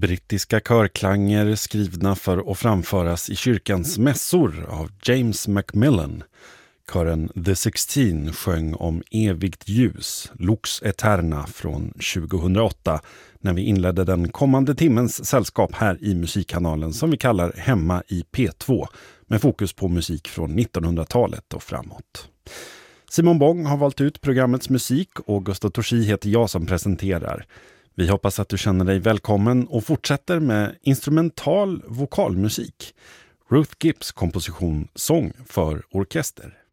Brittiska körklanger skrivna för att framföras i kyrkans mässor av James Macmillan. Kören The 16 sjöng om evigt ljus, Lux Eterna från 2008, när vi inledde den kommande timmens sällskap här i musikkanalen som vi kallar Hemma i P2, med fokus på musik från 1900-talet och framåt. Simon Bong har valt ut programmets musik och Gustav Torsi heter jag som presenterar. Vi hoppas att du känner dig välkommen och fortsätter med instrumental vokalmusik. Ruth Gibbs komposition Sång för orkester.